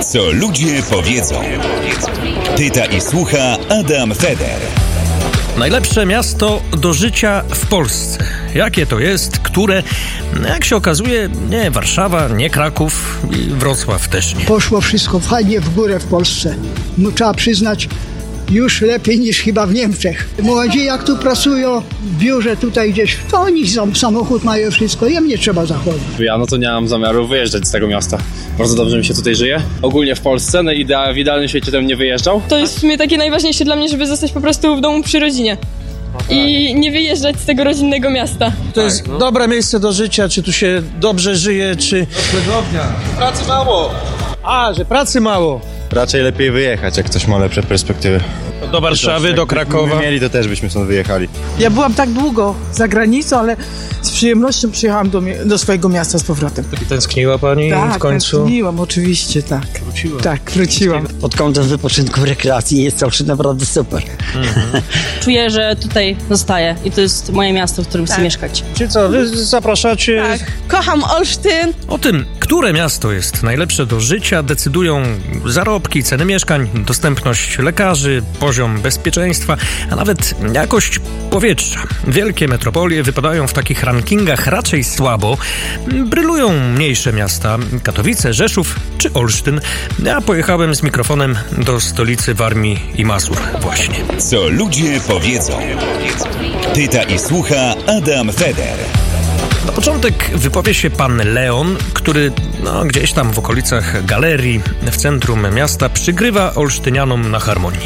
Co ludzie powiedzą. Pyta i słucha Adam Feder. Najlepsze miasto do życia w Polsce. Jakie to jest? Które? Jak się okazuje, nie Warszawa, nie Kraków i Wrocław też nie. Poszło wszystko fajnie w górę w Polsce. No, trzeba przyznać, już lepiej niż chyba w Niemczech. Młodzi jak tu pracują w biurze tutaj gdzieś, to oni samochód mają wszystko, im nie trzeba zachodzić. Ja no to nie mam zamiaru wyjeżdżać z tego miasta. Bardzo dobrze mi się tutaj żyje. Ogólnie w Polsce, no w idealnym świecie bym nie wyjeżdżał. To jest w sumie takie najważniejsze dla mnie, żeby zostać po prostu w domu przy rodzinie. I nie wyjeżdżać z tego rodzinnego miasta. To jest dobre miejsce do życia, czy tu się dobrze żyje, czy... Noclegownia. Pracy mało. Że pracy mało. Raczej lepiej wyjechać, jak ktoś ma lepsze perspektywy. Do Warszawy, do Krakowa. Gdyby mieli, to też byśmy stąd wyjechali. Ja byłam tak długo za granicą, ale z przyjemnością przyjechałam do swojego miasta z powrotem. I tęskniła pani w końcu? Tak, tęskniłam, oczywiście, tak. Wróciła. Tak, wróciłam. Pod kątem wypoczynku, rekreacji jest Olsztyn naprawdę super. Czuję, że tutaj zostaję i to jest moje miasto, w którym chcę mieszkać. Czy co, wy zapraszacie? Tak, kocham Olsztyn. O tym, które miasto jest najlepsze do życia, decydują zarobki, ceny mieszkań, dostępność lekarzy, poziom bezpieczeństwa, a nawet jakość powietrza. Wielkie metropolie wypadają w takich rankingach raczej słabo. Brylują mniejsze miasta, Katowice, Rzeszów czy Olsztyn. Ja pojechałem z mikrofonem do stolicy Warmii i Mazur właśnie. Co ludzie powiedzą. Pyta i słucha Adam Feder. Na początek wypowie się pan Leon, który gdzieś tam w okolicach galerii w centrum miasta przygrywa olsztynianom na harmonii.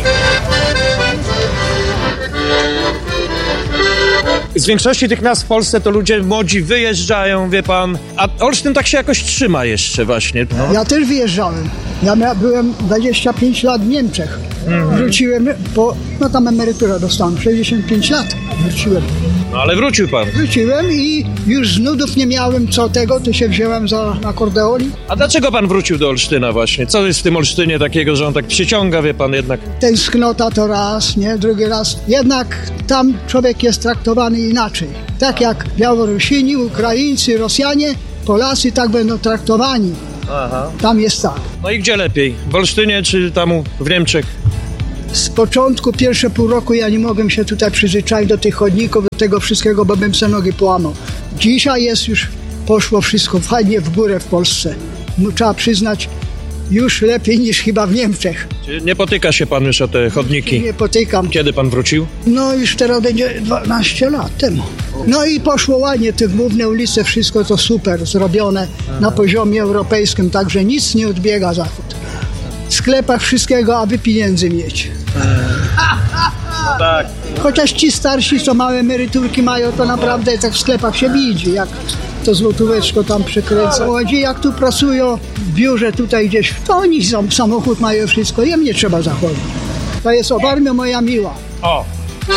Z większości tych miast w Polsce to ludzie młodzi wyjeżdżają, wie pan, a Olsztyn tak się jakoś trzyma jeszcze właśnie. Ja też wyjeżdżałem. Ja byłem 25 lat w Niemczech. Wróciłem, tam emeryturę dostałem, 65 lat wróciłem. No ale wrócił pan. Wróciłem i już z nudów nie miałem to się wziąłem za akordeon. A dlaczego pan wrócił do Olsztyna właśnie? Co jest w tym Olsztynie takiego, że on tak przyciąga, wie pan jednak? Tęsknota to raz, nie? Drugi raz. Jednak tam człowiek jest traktowany inaczej. Tak jak Białorusini, Ukraińcy, Rosjanie, Polacy tak będą traktowani. Aha. Tam jest tak. No i gdzie lepiej? W Olsztynie czy tam w Niemczech? Z początku, pierwsze pół roku ja nie mogłem się tutaj przyzwyczaić do tych chodników, do tego wszystkiego, bo bym se nogi połamał. Dzisiaj poszło wszystko fajnie w górę w Polsce. No, trzeba przyznać, już lepiej niż chyba w Niemczech. Nie potyka się pan już o te chodniki? Nie potykam. Kiedy pan wrócił? No już teraz będzie 12 lat temu. No i poszło ładnie, te główne ulice, wszystko to super zrobione na poziomie europejskim, także nic nie odbiega Zachód. W sklepach wszystkiego, aby pieniędzy mieć. Tak. Chociaż ci starsi, co małe emeryturki mają, to naprawdę tak w sklepach się widzi, jak to złotóweczko tam przykręca. Młodzi jak tu pracują w biurze tutaj gdzieś, to oni samochód mają wszystko, im nie trzeba zachodzić. To jest Warmia moja miła. O!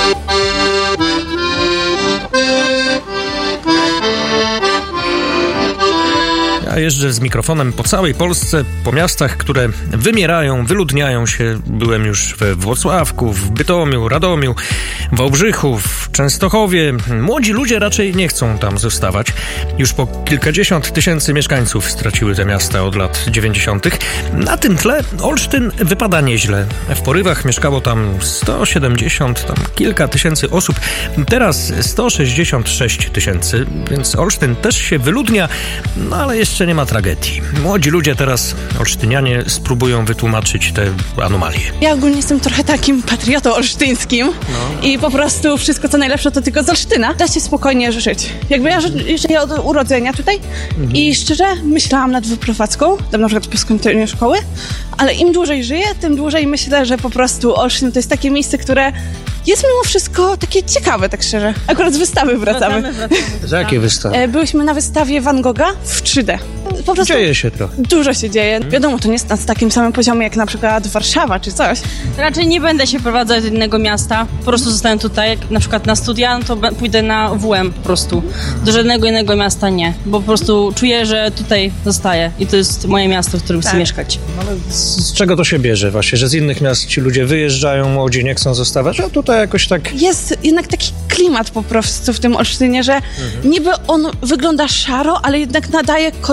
Ja jeżdżę z mikrofonem po całej Polsce, po miastach, które wymierają, wyludniają się. Byłem już we Włocławku, w Bytomiu, Radomiu, Wałbrzychu, w Częstochowie. Młodzi ludzie raczej nie chcą tam zostawać. Już po kilkadziesiąt tysięcy mieszkańców straciły te miasta od lat 90. Na tym tle Olsztyn wypada nieźle. W porywach mieszkało tam 170, kilka tysięcy osób. Teraz 166 tysięcy, więc Olsztyn też się wyludnia, ale jeszcze nie ma tragedii. Młodzi ludzie teraz, olsztynianie, spróbują wytłumaczyć te anomalie. Ja ogólnie jestem trochę takim patriotą olsztyńskim i po prostu wszystko co najlepsze to tylko z Olsztyna. Da się spokojnie żyć. Jakby ja żyję od urodzenia tutaj i szczerze myślałam nad wyprowadzką, tam na przykład po skończeniu szkoły, ale im dłużej żyję, tym dłużej myślę, że po prostu Olsztyn to jest takie miejsce, które jest mimo wszystko takie ciekawe, tak szczerze. Akurat z wystawy wracamy. Z jakiej wystawy? Byłyśmy na wystawie Van Gogha w 3D. Po prostu dzieje się trochę. Dużo się dzieje. Wiadomo, to nie jest na takim samym poziomie jak na przykład Warszawa czy coś. Raczej nie będę się prowadzać do innego miasta. Po prostu zostanę tutaj. Jak na przykład na studia, to pójdę na WM po prostu. Do żadnego innego miasta nie. Bo po prostu czuję, że tutaj zostaję. I to jest moje miasto, w którym chcę mieszkać. Ale z czego to się bierze właśnie? Że z innych miast ci ludzie wyjeżdżają, młodzi nie chcą zostawać, a tutaj jakoś tak... Jest jednak taki klimat po prostu w tym Olsztynie, że niby on wygląda szaro, ale jednak nadaje koloru. Na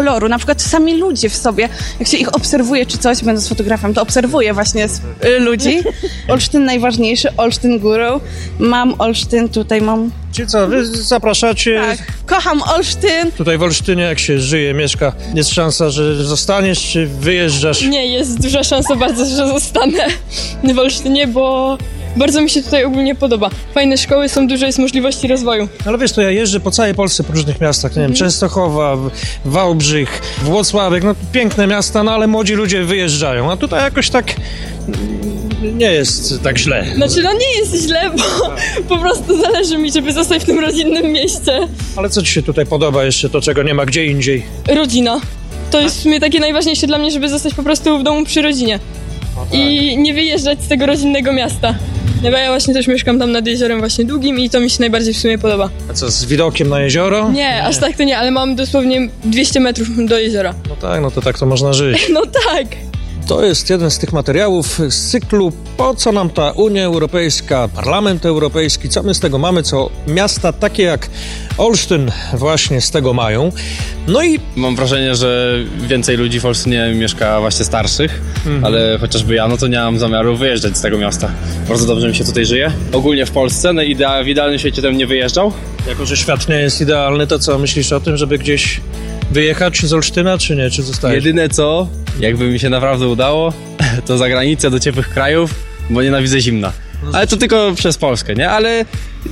przykład sami ludzie w sobie, jak się ich obserwuje czy coś, będąc fotografem, to obserwuję właśnie ludzi. Olsztyn najważniejszy, Olsztyn górą. Mam Olsztyn, tutaj mam... Czyli co, wy zapraszacie? Tak, kocham Olsztyn. Tutaj w Olsztynie jak się żyje, mieszka, jest szansa, że zostaniesz, czy wyjeżdżasz? Nie, jest duża szansa bardzo, że zostanę w Olsztynie, bo bardzo mi się tutaj ogólnie podoba. Fajne szkoły są, dużo jest możliwości rozwoju. Ale wiesz, to ja jeżdżę po całej Polsce, po różnych miastach, nie wiem, Częstochowa, Wałbrzych, Włocławek, no piękne miasta, no ale młodzi ludzie wyjeżdżają, a tutaj jakoś tak nie jest tak źle. Znaczy, no nie jest źle, bo po prostu zależy mi, żeby zostać w tym rodzinnym mieście. Ale co ci się tutaj podoba jeszcze, to czego nie ma gdzie indziej? Rodzina. To jest w sumie takie najważniejsze dla mnie, żeby zostać po prostu w domu przy rodzinie. I nie wyjeżdżać z tego rodzinnego miasta. No bo ja właśnie też mieszkam tam nad jeziorem właśnie Długim i to mi się najbardziej w sumie podoba. A co, z widokiem na jezioro? Nie, aż tak to nie, ale mam dosłownie 200 metrów do jeziora. No tak, no to tak to można żyć. No tak. To jest jeden z tych materiałów z cyklu Po co nam ta Unia Europejska, Parlament Europejski, co my z tego mamy, co miasta takie jak Olsztyn właśnie z tego mają. No i mam wrażenie, że więcej ludzi w Olsztynie mieszka właśnie starszych, ale chociażby ja, no to nie mam zamiaru wyjeżdżać z tego miasta. Bardzo dobrze mi się tutaj żyje. Ogólnie w Polsce, no w idealnym świecie bym nie wyjeżdżał. Jako że świat nie jest idealny, to co, myślisz o tym, żeby gdzieś wyjechać z Olsztyna, czy nie? Czy zostajesz? Jedyne co, jakby mi się naprawdę udało, to za granicę do ciepłych krajów, bo nienawidzę zimna. Ale to tylko przez Polskę, nie? Ale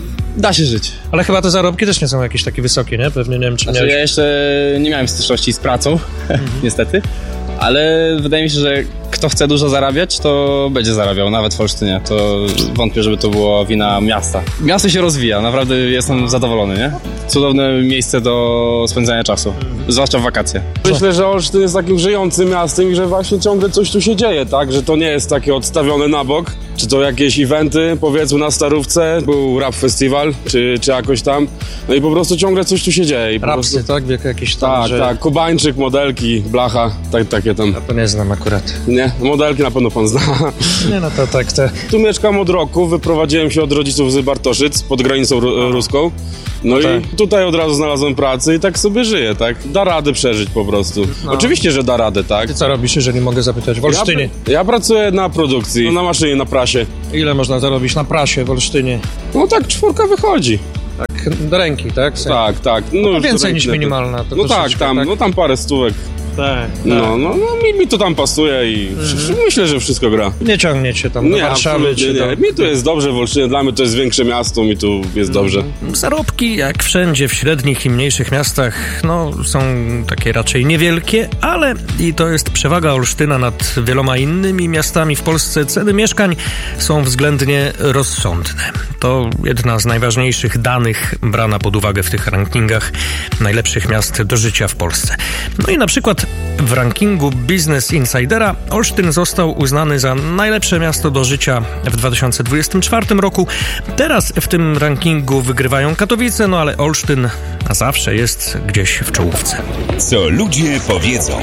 da się żyć. Ale chyba te zarobki też nie są jakieś takie wysokie, nie? Pewnie nie wiem, czy Ja jeszcze nie miałem styczności z pracą, niestety. Ale wydaje mi się, że kto chce dużo zarabiać, to będzie zarabiał, nawet w Olsztynie. To wątpię, żeby to była wina miasta. Miasto się rozwija, naprawdę jestem zadowolony, nie? Cudowne miejsce do spędzania czasu, zwłaszcza w wakacje. Myślę, że Olsztyn jest takim żyjącym miastem i że właśnie ciągle coś tu się dzieje, tak? Że to nie jest takie odstawione na bok. Czy to jakieś eventy, powiedzmy na Starówce, był rap festiwal, czy jakoś tam. No i po prostu ciągle coś tu się dzieje. Rapsy, tak? Jakieś tam, tak, że... tak. Kubańczyk, modelki, blacha, takie tam. Ja to nie znam akurat. Nie? Modelki na pewno pan zna. Nie, no to tak. Tu mieszkam od roku, wyprowadziłem się od rodziców z Bartoszyc, pod granicą ruską. No i tutaj od razu znalazłem pracę i tak sobie żyję, tak? Da radę przeżyć po prostu. No. Oczywiście, że da radę, tak? Ty co robisz, jeżeli mogę zapytać, w Olsztynie? Ja pracuję na produkcji, na maszynie, na prasie. Ile można zarobić na prasie w Olsztynie? No tak 4 wychodzi. Tak, do ręki, tak? Tak. No więcej niż minimalna. To no tak, tam parę stówek. Tak. No, mi to tam pasuje i myślę, że wszystko gra. Nie ciągniecie tam do Warszawy? Czy nie. Mi tu jest dobrze w Olsztynie, dla mnie to jest większe miasto, mi tu jest dobrze. Zarobki, jak wszędzie w średnich i mniejszych miastach, no są takie raczej niewielkie, ale i to jest przewaga Olsztyna nad wieloma innymi miastami w Polsce. Ceny mieszkań są względnie rozsądne. To jedna z najważniejszych danych brana pod uwagę w tych rankingach najlepszych miast do życia w Polsce. No i na przykład w rankingu Business Insidera Olsztyn został uznany za najlepsze miasto do życia w 2024 roku. Teraz w tym rankingu wygrywają Katowice, no ale Olsztyn zawsze jest gdzieś w czołówce. Co ludzie powiedzą.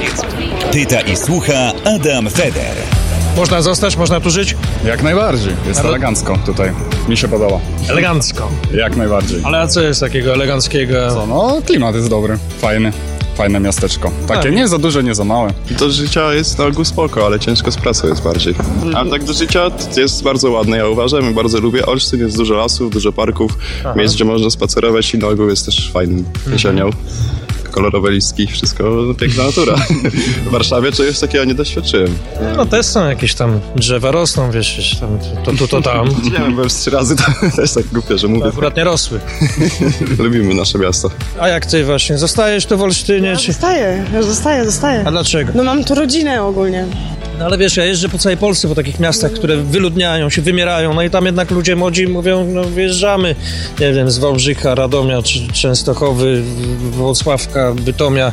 Pyta i słucha Adam Feder. Można zostać, można tu żyć? Jak najbardziej. Jest elegancko tutaj. Mi się podoba. Elegancko? Jak najbardziej. Ale a co jest takiego eleganckiego? Co, no klimat jest dobry, fajny. Fajne miasteczko. Takie nie za duże, nie za małe. Do życia jest na ogół spoko, ale ciężko z pracą jest bardziej. Ale tak do życia jest bardzo ładne, ja uważam i bardzo lubię. Olsztyn jest dużo lasów, dużo parków, miejsc, gdzie można spacerować i na ogół jest też fajnym jesienią. Kolorowe listki, wszystko piękna natura. W Warszawie czegoś takiego nie doświadczyłem. No też są jakieś tam drzewa rosną, wiesz, tam, to tam. Nie wiem, byłem 3 razy, to też tak głupio, że mówię. Akurat nie rosły. Lubimy nasze miasto. A jak ty właśnie, zostajesz tu w Olsztynie? Ja zostaję. A dlaczego? No mam tu rodzinę ogólnie. No ale wiesz, ja jeżdżę po całej Polsce, po takich miastach, które wyludniają się, wymierają, no i tam jednak ludzie młodzi mówią, no wyjeżdżamy, nie wiem, z Wałbrzycha, Radomia, czy Częstochowy, Włocławka, Bytomia.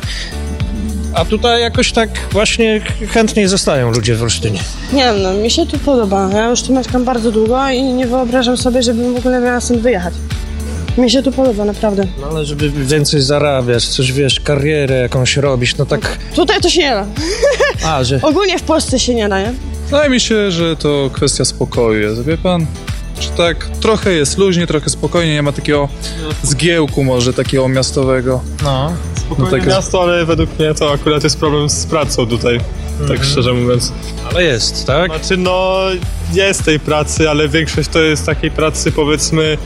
A tutaj jakoś tak właśnie chętniej zostają ludzie w Olsztynie. Nie wiem, no mi się tu podoba. Ja już tu mieszkam bardzo długo i nie wyobrażam sobie, żebym w ogóle miała stąd wyjechać. Mi się tu podoba, naprawdę. No ale żeby więcej zarabiać, coś wiesz, karierę jakąś robić, no tak... Tutaj to się nie da. Ogólnie w Polsce się nie da, nie? Wydaje mi się, że to kwestia spokoju jest, wie pan? Że tak trochę jest luźnie, trochę spokojnie, nie ma takiego zgiełku może takiego miastowego. No. Spokojne miasto, ale według mnie to akurat jest problem z pracą tutaj, tak szczerze mówiąc. Ale jest, tak? Znaczy, no, jest tej pracy, ale większość to jest takiej pracy, powiedzmy,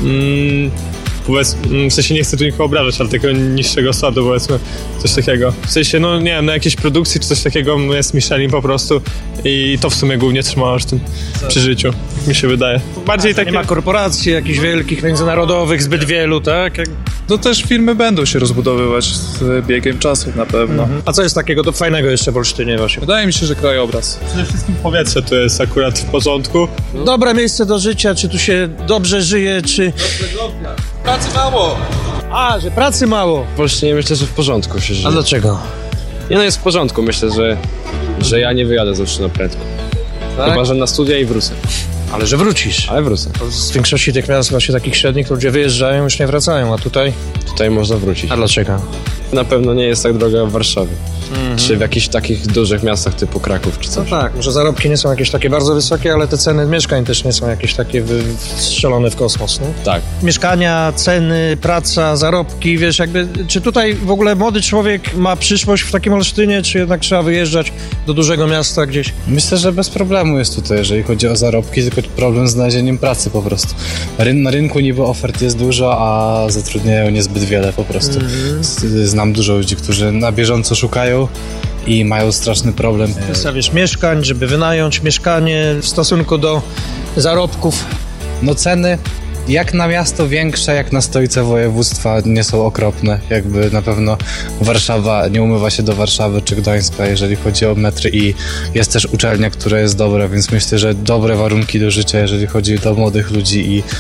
w sensie nie chcę tu nikogo obrażać, ale tego niższego sortu, powiedzmy, coś takiego. W sensie, no nie wiem, na jakiejś produkcji czy coś takiego jest Michelin po prostu i to w sumie głównie trzyma Olsztyn przy życiu, mi się wydaje. Bardziej takie... Nie ma korporacji jakichś wielkich, międzynarodowych, zbyt wielu, tak? No też firmy będą się rozbudowywać z biegiem czasu na pewno. A co jest takiego fajnego jeszcze w Olsztynie właśnie? Wydaje mi się, że krajobraz. Przede wszystkim powietrze tu jest akurat w porządku. Dobre miejsce do życia, czy tu się dobrze żyje, czy... Pracy mało! A, że pracy mało. W Olsztynie myślę, że w porządku się żyje. A dlaczego? Nie, no jest w porządku. Myślę, że ja nie wyjadę z Olsztyna prędko. Tak? Chyba, że na studia i wrócę. Ale że wrócisz. Ale wrócę. Z większości tych miast właśnie takich średnich ludzie wyjeżdżają, już nie wracają, a tutaj? Tutaj można wrócić. A dlaczego? Na pewno nie jest tak droga w Warszawie. Czy w jakichś takich dużych miastach typu Kraków czy coś. No tak, może zarobki nie są jakieś takie bardzo wysokie, ale te ceny mieszkań też nie są jakieś takie strzelone w kosmos, nie? Tak. Mieszkania, ceny, praca, zarobki, wiesz, jakby, czy tutaj w ogóle młody człowiek ma przyszłość w takim Olsztynie, czy jednak trzeba wyjeżdżać do dużego miasta gdzieś? Myślę, że bez problemu jest tutaj, jeżeli chodzi o zarobki, tylko problem z znalezieniem pracy po prostu. Na rynku niby ofert jest dużo, a zatrudniają niezbyt wiele po prostu. Znam dużo ludzi, którzy na bieżąco szukają i mają straszny problem. Kwestia, wiesz, mieszkań, żeby wynająć mieszkanie w stosunku do zarobków. No ceny jak na miasto większe, jak na stolicę województwa nie są okropne. Jakby na pewno Warszawa nie umywa się do Warszawy czy Gdańska, jeżeli chodzi o metry i jest też uczelnia, która jest dobra, więc myślę, że dobre warunki do życia, jeżeli chodzi do młodych ludzi i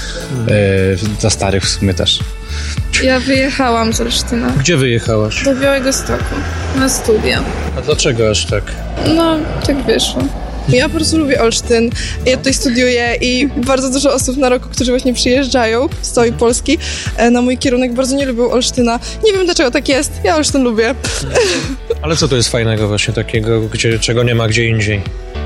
dla starych w sumie też. Ja wyjechałam z Olsztyna. Gdzie wyjechałaś? Do Białegostoku, na studia. A dlaczego aż tak? No, tak wyszło. Ja po prostu lubię Olsztyn, ja tutaj studiuję i bardzo dużo osób na roku, którzy właśnie przyjeżdżają z całej Polski na mój kierunek, bardzo nie lubią Olsztyna. Nie wiem dlaczego tak jest, ja Olsztyn lubię. Ale co to jest fajnego właśnie takiego, czego nie ma gdzie indziej?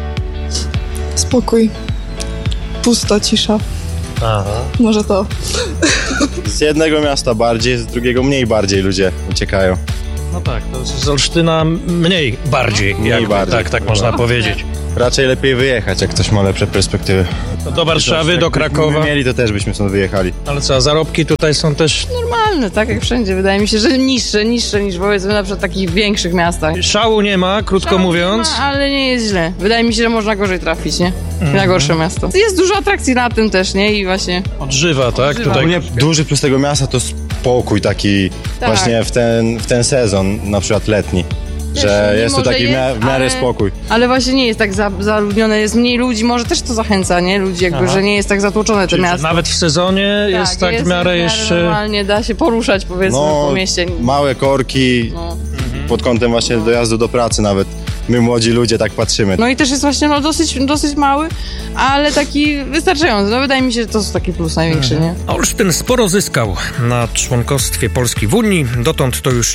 Spokój, pusto, cisza. Aha. Może to. Z jednego miasta bardziej, z drugiego mniej bardziej ludzie uciekają. No tak, to z Olsztyna mniej bardziej. Tak można powiedzieć. Raczej lepiej wyjechać, jak ktoś ma lepsze perspektywy. Do Warszawy, do Krakowa. Gdybyśmy mieli, to też byśmy stąd wyjechali. Ale co, zarobki tutaj są też... Normalne, tak jak wszędzie. Wydaje mi się, że niższe niż powiedzmy na przykład w takich większych miastach. Szału nie ma, krótko mówiąc. Nie ma, ale nie jest źle. Wydaje mi się, że można gorzej trafić, nie? Na gorsze miasto. Jest dużo atrakcji na tym też, nie? I właśnie... Odżywa, tak? Tutaj duży plus tego miasta to spokój taki właśnie w ten sezon, na przykład letni. Że jest tu taki w miarę spokój. Ale właśnie nie jest tak zaludnione, jest mniej ludzi, może też to zachęca, nie? Ludzi jakby, że nie jest tak zatłoczone to miasto. Nawet w sezonie jest tak w miarę jeszcze... normalnie da się poruszać, powiedzmy, po mieście. Małe korki, pod kątem właśnie dojazdu do pracy nawet. My młodzi ludzie tak patrzymy. No i też jest właśnie dosyć mały, ale taki wystarczający. No wydaje mi się, że to jest taki plus największy, nie? Olsztyn sporo zyskał na członkostwie Polski w Unii. Dotąd to już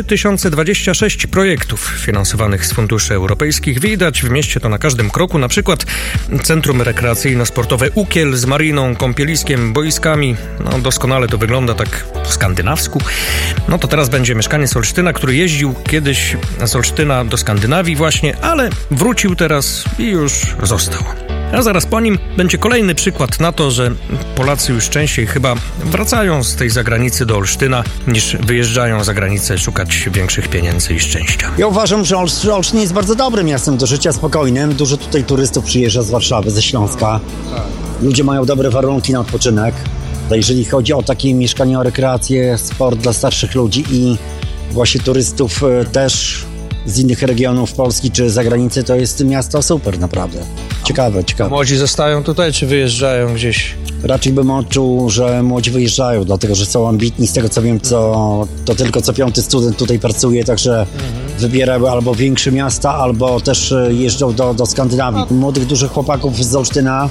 3026 projektów finansowanych z funduszy europejskich. Widać w mieście to na każdym kroku. Na przykład Centrum Rekreacyjno-Sportowe Ukiel z mariną, kąpieliskiem, boiskami. No doskonale to wygląda tak po skandynawsku. No to teraz będzie mieszkaniec Olsztyna, który jeździł kiedyś z Olsztyna do Skandynawii właśnie, ale wrócił teraz i już został. A zaraz po nim będzie kolejny przykład na to, że Polacy już częściej chyba wracają z tej zagranicy do Olsztyna, niż wyjeżdżają za granicę szukać większych pieniędzy i szczęścia. Ja uważam, że Olsztyn jest bardzo dobrym miastem do życia, spokojnym. Dużo tutaj turystów przyjeżdża z Warszawy, ze Śląska. Ludzie mają dobre warunki na odpoczynek. To jeżeli chodzi o takie mieszkania, o rekreację, sport dla starszych ludzi i właśnie turystów też z innych regionów Polski czy zagranicy, to jest miasto super, naprawdę. Ciekawe. Młodzi zostają tutaj, czy wyjeżdżają gdzieś? Raczej bym odczuł, że młodzi wyjeżdżają, dlatego że są ambitni. Z tego co wiem, to tylko co 5. student tutaj pracuje, także wybierają albo większe miasta, albo też jeżdżą do Skandynawii. Młodych, dużych chłopaków z Olsztyna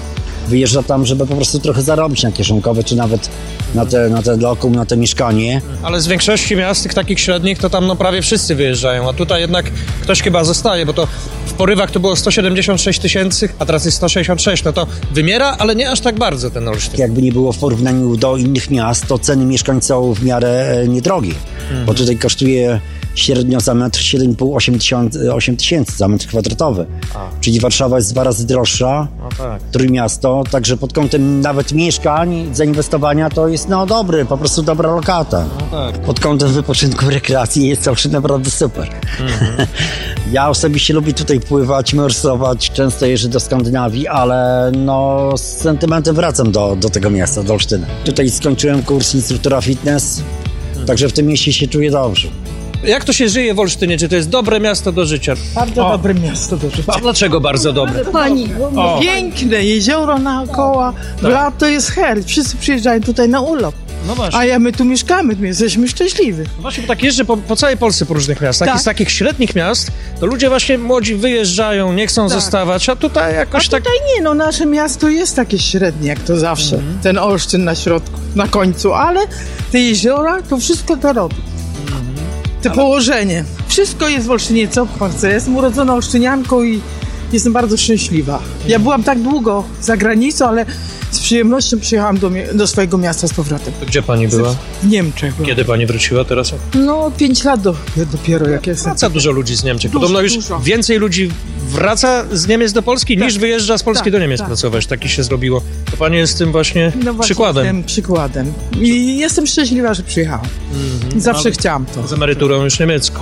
wyjeżdża tam, żeby po prostu trochę zarobić na kieszonkowe, czy nawet na te lokum, na te mieszkanie. Ale z większości miast, tych takich średnich, to tam prawie wszyscy wyjeżdżają, a tutaj jednak ktoś chyba zostaje, bo to w porywach to było 176 tysięcy, a teraz jest 166, no to wymiera, ale nie aż tak bardzo ten Olsztyn. Jakby nie było w porównaniu do innych miast, to ceny mieszkań są w miarę niedrogie, bo tutaj kosztuje średnio za metr 7,5-8 tysięcy za metr kwadratowy. Czyli Warszawa jest 2 razy droższa, Trójmiasto, także pod kątem nawet mieszkań, zainwestowania to jest dobry, po prostu dobra lokata. Pod kątem wypoczynku, rekreacji jest Olsztyn naprawdę super. Ja osobiście lubię tutaj pływać, morsować, często jeżdżę do Skandynawii, ale z sentymentem wracam do tego miasta, do Olsztyna. Tutaj skończyłem kurs instruktora fitness, także w tym mieście się czuję dobrze. Jak to się żyje w Olsztynie? Czy to jest dobre miasto do życia? Bardzo dobre miasto do życia. A dlaczego bardzo dobre? Pani, piękne jezioro naokoło, lato jest hel, wszyscy przyjeżdżają tutaj na urlop. No właśnie. A my tu mieszkamy, my jesteśmy szczęśliwi. No właśnie, bo tak jeżdżę po całej Polsce, po różnych miastach. Tak. I z takich średnich miast to ludzie właśnie młodzi wyjeżdżają, nie chcą zostawać, a tutaj jakoś tutaj nie, nasze miasto jest takie średnie, jak to zawsze. Ten Olsztyn na środku, na końcu, ale te jeziora, to wszystko to robi. Położenie. Wszystko jest w Olsztynie, co chcę. Jestem urodzona olsztynianką i jestem bardzo szczęśliwa. Ja byłam tak długo za granicą, ale z przyjemnością przyjechałam do swojego miasta z powrotem. Gdzie pani była? W Niemczech. Kiedy pani wróciła teraz? 5 lat dopiero, jak jestem. Wraca dużo ludzi z Niemczech. Podobno już więcej ludzi wraca z Niemiec do Polski, niż wyjeżdża z Polski do Niemiec pracować. Taki się zrobiło. To pani jest tym właśnie przykładem. Jestem przykładem. I jestem szczęśliwa, że przyjechałam. Zawsze chciałam to. Z emeryturą już niemiecką.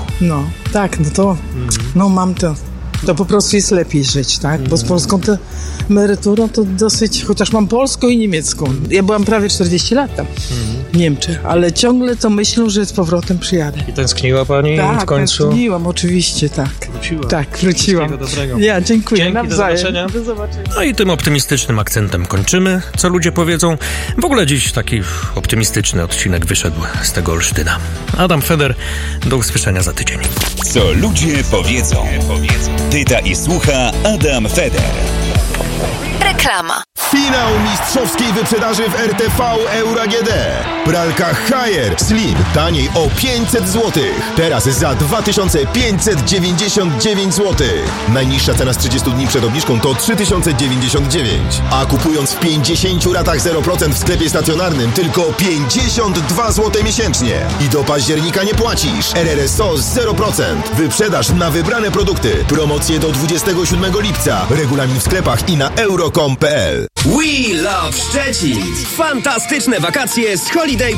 Mam to. To po prostu jest lepiej żyć, tak? Bo z polską emeryturą to dosyć, chociaż mam polską i niemiecką. Ja byłam prawie 40 lat tam w Niemczech, ale ciągle to myślę, że z powrotem przyjadę. I tęskniła pani w końcu? Tak, tęskniłam, oczywiście, tak. Wróciła. Tak, wróciłam. Wszystkiego dobrego. Ja, dziękuję. Dzięki, nawzajem. do zobaczenia. No i tym optymistycznym akcentem kończymy, co ludzie powiedzą. W ogóle dziś taki optymistyczny odcinek wyszedł z tego Olsztyna. Adam Feder, do usłyszenia za tydzień. Co ludzie powiedzą. Pyta i słucha Adam Feder. Reklama. Finał mistrzowskiej wyprzedaży w RTV Euro AGD. Pralka Haier Slim taniej o 500 zł. Teraz za 2599 zł. Najniższa cena z 30 dni przed obniżką to 3099. A kupując w 50 ratach 0% w sklepie stacjonarnym tylko 52 zł miesięcznie. I do października nie płacisz. RRSO 0%. Wyprzedaż na wybrane produkty. Promocje do 27 lipca. Regulamin w sklepach i na euro.com.pl. We Love Szczecin! Fantastyczne wakacje z Holiday